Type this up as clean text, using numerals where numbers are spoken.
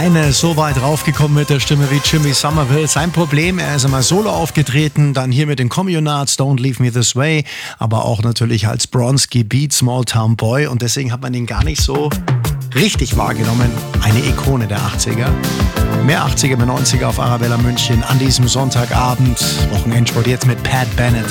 keine so weit raufgekommen mit der Stimme wie Jimmy Somerville. Sein Problem, er ist einmal solo aufgetreten, dann hier mit den Communards, Don't Leave Me This Way, aber auch natürlich als Bronski Beat, Small Town Boy, und deswegen hat man ihn gar nicht so richtig wahrgenommen. Eine Ikone der 80er. Mehr 80er, mehr 90er auf Arabella München an diesem Sonntagabend. Wochenendsport jetzt mit Pat Bennett.